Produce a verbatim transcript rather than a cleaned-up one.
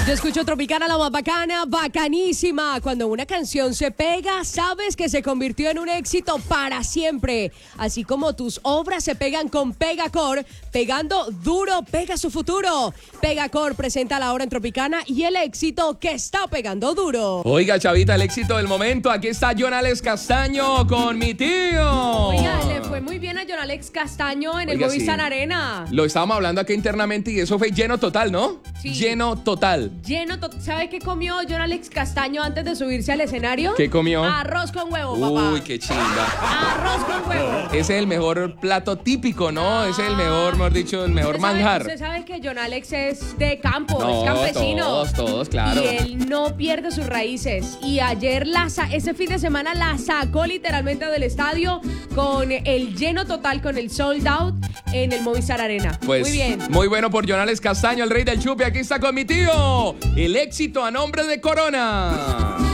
Yo escucho Tropicana, la más bacana, bacanísima. Cuando una canción se pega, sabes que se convirtió en un éxito para siempre. Así como tus obras se pegan con Pegacor, pegando duro pega su futuro. Pegacor presenta la hora en Tropicana y el éxito que está pegando duro. Oiga, chavita, el éxito del momento. Aquí está Jon Alex Castaño con mi tío. Oiga, le fue muy bien a Jon Alex Castaño en Oiga, el Movistar sí. Arena. Lo estábamos hablando aquí internamente y eso fue lleno total, ¿no? Sí. Lleno total. Lleno, to- ¿sabe qué comió Jon Alex Castaño antes de subirse al escenario? ¿Qué comió? Arroz con huevo, papá. Uy, qué chimba. Arroz con huevo. Ese es el mejor plato típico, ¿no? Ese es el mejor, mejor dicho, el mejor Usted sabe- manjar. Usted sabe que Jon Alex es de campo, No, es campesino. todos, todos, claro. Y él no pierde sus raíces. Y ayer, la sa- ese fin de semana, la sacó literalmente del estadio con el lleno total, con el sold out en el Movistar Arena. Pues Muy bien. muy bueno por Jon Alex Castaño, el rey del chupe. Aquí está con mi tío. El éxito a nombre de Corona.